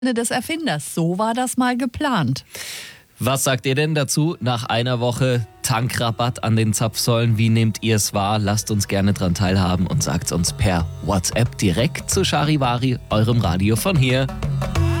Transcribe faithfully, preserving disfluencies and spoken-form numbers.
des Erfinders. So war das mal geplant. Was sagt ihr denn dazu nach einer Woche Tankrabatt an den Zapfsäulen? Wie nehmt ihr es wahr? Lasst uns gerne dran teilhaben und sagt uns per WhatsApp direkt zu Charivari, eurem Radio von hier.